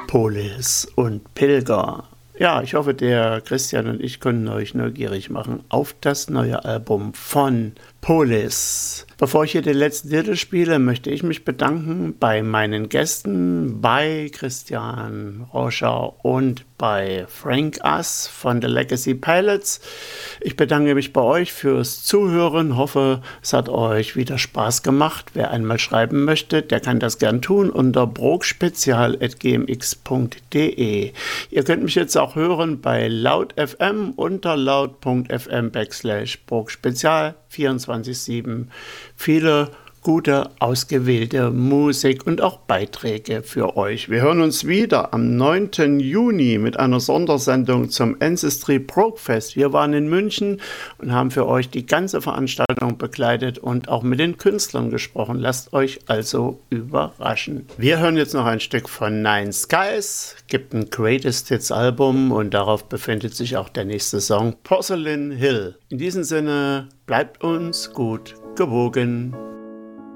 Polis und Pilger. Ja, ich hoffe, der Christian und ich können euch neugierig machen auf das neue Album von Polis. Bevor ich hier den letzten Titel spiele, möchte ich mich bedanken bei meinen Gästen, bei Christian Roscher und bei Frank Ass von The Legacy Pilots. Ich bedanke mich bei euch fürs Zuhören, hoffe, es hat euch wieder Spaß gemacht. Wer einmal schreiben möchte, der kann das gern tun unter brogspezial@gmx.de. Ihr könnt mich jetzt auch hören bei laut.fm unter laut.fm/brogspezial 24/7. Viele gute, ausgewählte Musik und auch Beiträge für euch. Wir hören uns wieder am 9. Juni mit einer Sondersendung zum Ancestry Prog-Fest. Wir waren in München und haben für euch die ganze Veranstaltung begleitet und auch mit den Künstlern gesprochen. Lasst euch also überraschen. Wir hören jetzt noch ein Stück von Nine Skies, gibt ein Greatest Hits Album und darauf befindet sich auch der nächste Song Porcelain Hill. In diesem Sinne, bleibt uns gut gewogen.